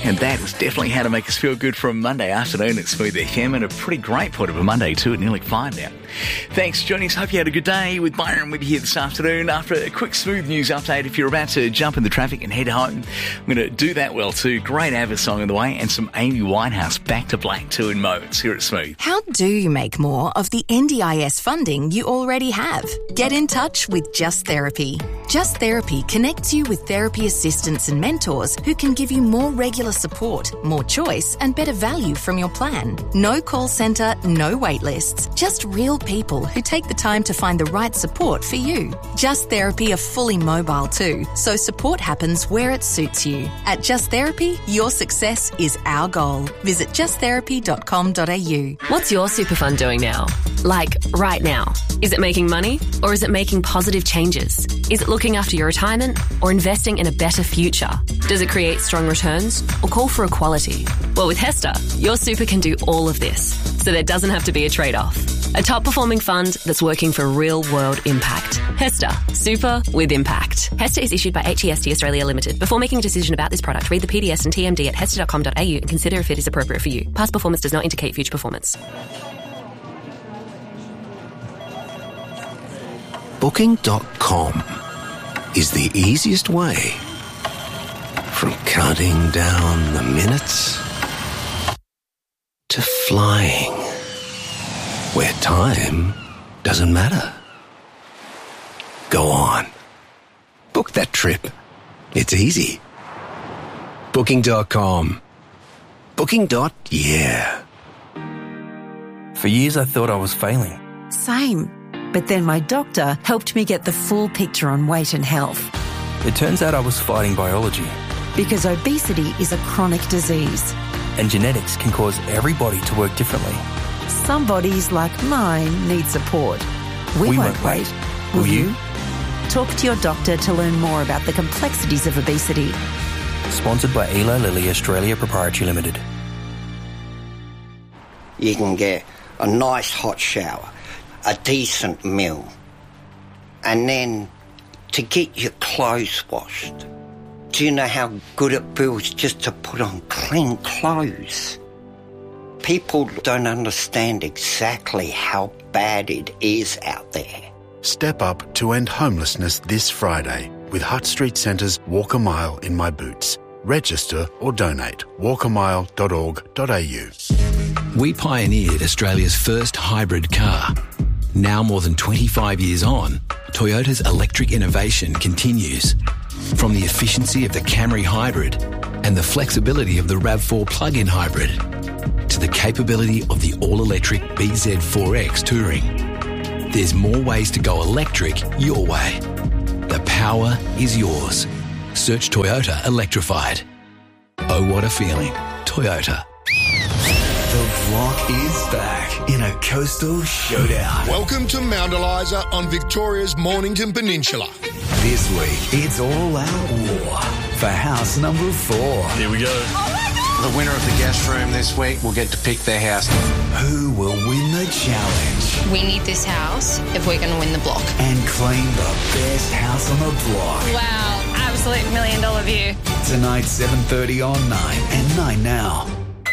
And that is definitely how to make us feel good for a Monday afternoon at Smooth FM, and a pretty great point of a Monday too, at nearly 5 now. Thanks for joining us. Hope you had a good day. With Byron with you here this afternoon. After a quick Smooth news update, if you're about to jump in the traffic and head home, I'm going to do that well too. Great Ava song on the way, and some Amy Winehouse Back to Black too in moments here at Smooth. How do you make more of the NDIS funding you already have? Get in touch with Just Therapy. Just Therapy connects you with therapy assistants and mentors who can give you more regular support, more choice and better value from your plan. No call centre, no wait lists, just real people who take the time to find the right support for you. Just Therapy are fully mobile too, so support happens where it suits you. At Just Therapy, your success is our goal. Visit justtherapy.com.au. What's your super fund doing now? Like, right now. Is it making money, or is it making positive changes? Is it looking after your retirement, or investing in a better future? Does it create strong returns, or call for equality? Well, with Hester, your super can do all of this, so there doesn't have to be a trade-off. A top-performing fund that's working for real-world impact. Hester, super with impact. Hester is issued by HEST Australia Limited. Before making a decision about this product, read the PDS and TMD at hester.com.au and consider if it is appropriate for you. Past performance does not indicate future performance. Booking.com is the easiest way from counting down the minutes to flying, where time doesn't matter. Go on. Book that trip. It's easy. Booking.com. Booking.yeah. For years I thought I was failing. Same. But then my doctor helped me get the full picture on weight and health. It turns out I was fighting biology. Because obesity is a chronic disease. And genetics can cause every body to work differently. Some bodies, like mine, need support. We won't wait. Will you? Talk to your doctor to learn more about the complexities of obesity. Sponsored by Eli Lilly Australia Proprietary Limited. You can get a nice hot shower, a decent meal, and then to get your clothes washed. Do you know how good it feels just to put on clean clothes? People don't understand exactly how bad it is out there. Step up to end homelessness this Friday with Hutt Street Centre's Walk a Mile in My Boots. Register or donate. walkamile.org.au. We pioneered Australia's first hybrid car. Now more than 25 years on, Toyota's electric innovation continues. From the efficiency of the Camry Hybrid and the flexibility of the RAV4 plug-in hybrid to the capability of the all-electric BZ4X Touring. There's more ways to go electric your way. The power is yours. Search Toyota Electrified. Oh, what a feeling. Toyota. The Block is back in a coastal showdown. Welcome to Moundializer on Victoria's Mornington Peninsula. This week, it's all out war for house number 4. Here we go. Oh my God! The winner of the guest room this week will get to pick their house. Who will win the challenge? We need this house if we're going to win the block. And claim the best house on the block. Wow, absolute $1 million view. Tonight, 7:30 on 9 and 9 now.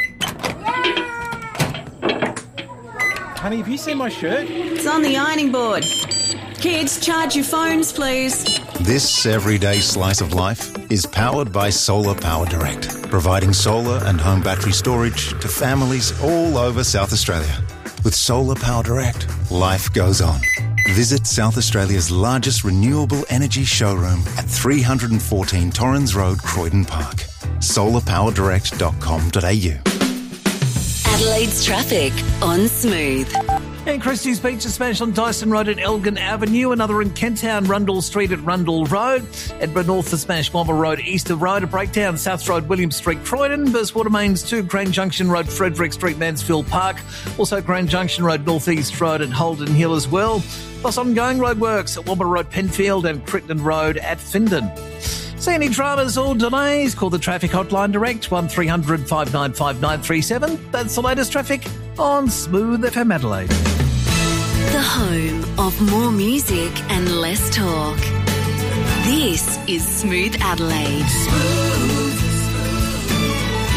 Honey, have you seen my shirt? It's on the ironing board. Kids, charge your phones, please. This everyday slice of life is powered by Solar Power Direct, providing solar and home battery storage to families all over South Australia. With Solar Power Direct, life goes on. Visit South Australia's largest renewable energy showroom at 314 Torrens Road, Croydon Park. solarpowerdirect.com.au. Adelaide's traffic on Smooth. And Christie's Pizza Smash on Dyson Road at Elgin Avenue. Another in Kent Town, Rundle Street at Rundle Road. Edinburgh North for Smash Mobile Road, Easter Road, a breakdown, South Road, William Street, Croydon. Burstwater Mains 2, Crane Junction Road, Frederick Street, Mansfield Park. Also Crane Junction Road, North East Road at Holden Hill as well. Plus ongoing roadworks at Womber Road, Penfield and Crittenden Road at Findon. See any dramas or delays? Call the traffic hotline direct, 1300 595 937. That's the latest traffic on Smooth FM Adelaide. The home of more music and less talk. This is Smooth Adelaide.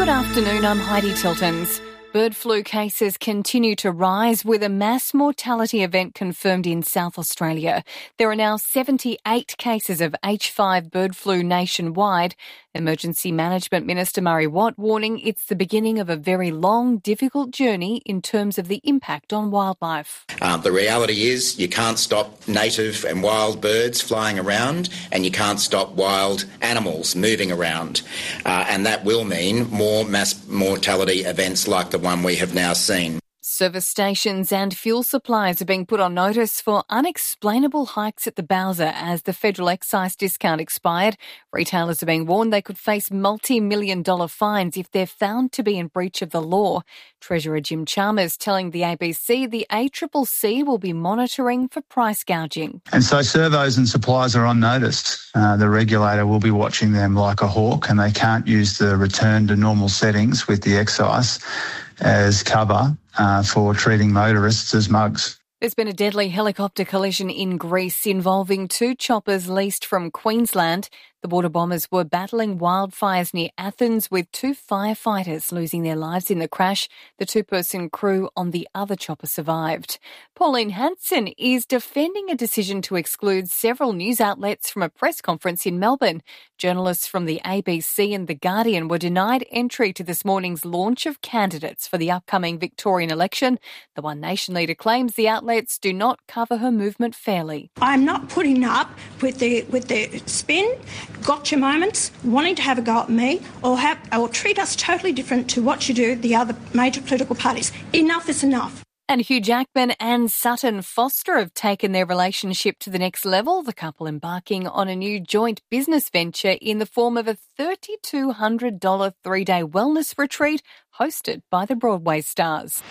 Good afternoon, I'm Heidi Tiltons. Bird flu cases continue to rise with a mass mortality event confirmed in South Australia. There are now 78 cases of H5 bird flu nationwide. Emergency Management Minister Murray Watt warning it's the beginning of a very long, difficult journey in terms of the impact on wildlife. The reality is you can't stop native and wild birds flying around, and you can't stop wild animals moving around. And that will mean more mass mortality events like the one we have now seen. Service stations and fuel suppliers are being put on notice for unexplainable hikes at the Bowser as the federal excise discount expired. Retailers are being warned they could face multi-million-dollar fines if they're found to be in breach of the law. Treasurer Jim Chalmers telling the ABC the ACCC will be monitoring for price gouging. And so servos and suppliers are on notice. The regulator will be watching them like a hawk, and they can't use the return to normal settings with the excise as cover for treating motorists as mugs. There's been a deadly helicopter collision in Greece involving two choppers leased from Queensland. The water bombers were battling wildfires near Athens with two firefighters losing their lives in the crash. The two-person crew on the other chopper survived. Pauline Hanson is defending a decision to exclude several news outlets from a press conference in Melbourne. Journalists from the ABC and The Guardian were denied entry to this morning's launch of candidates for the upcoming Victorian election. The One Nation leader claims the outlets do not cover her movement fairly. I'm not putting up with the spin, gotcha moments, wanting to have a go at me or treat us totally different to what you do the other major political parties. Enough is enough. And Hugh Jackman and Sutton Foster have taken their relationship to the next level, the couple embarking on a new joint business venture in the form of a $3,200 three-day wellness retreat hosted by the Broadway stars.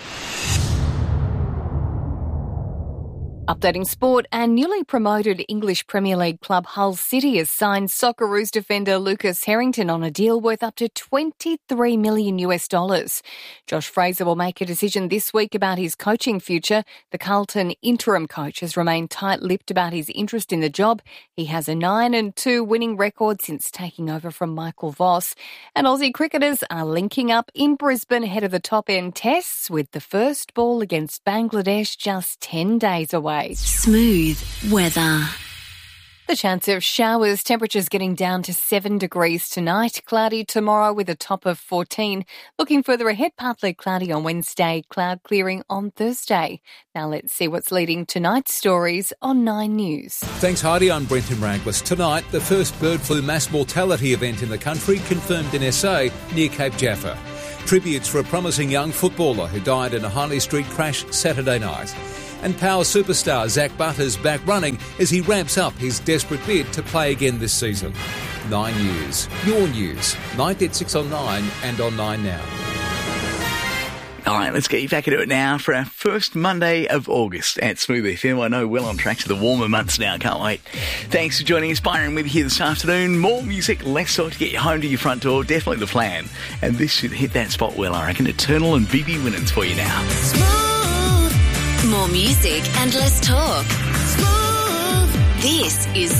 Updating sport, and newly promoted English Premier League club Hull City has signed Socceroos defender Lucas Harrington on a deal worth up to $23 million. Josh Fraser will make a decision this week about his coaching future. The Carlton interim coach has remained tight-lipped about his interest in the job. He has a 9-2 winning record since taking over from Michael Voss. And Aussie cricketers are linking up in Brisbane ahead of the top-end tests with the first ball against Bangladesh just 10 days away. Smooth weather. The chance of showers, temperatures getting down to 7 degrees tonight, cloudy tomorrow with a top of 14. Looking further ahead, partly cloudy on Wednesday, cloud clearing on Thursday. Now let's see what's leading tonight's stories on 9 News. Thanks, Heidi. I'm Brenton Rangless. Tonight, the first bird flu mass mortality event in the country confirmed in SA near Cape Jaffa. Tributes for a promising young footballer who died in a Harley Street crash Saturday night. And power superstar Zach Butters back running as he ramps up his desperate bid to play again this season. 9 News. Your news. 9 at 6 on 9 and on 9 Now. All right, let's get you back into it now for our first Monday of August at Smooth FM. I know we're on track to the warmer months now. Can't wait. Thanks for joining us. Byron with you here this afternoon. More music, less talk to get you home to your front door. Definitely the plan. And this should hit that spot well, I reckon. Eternal and BB Winans for you now. Smooth. More music and less talk. Smooth. This is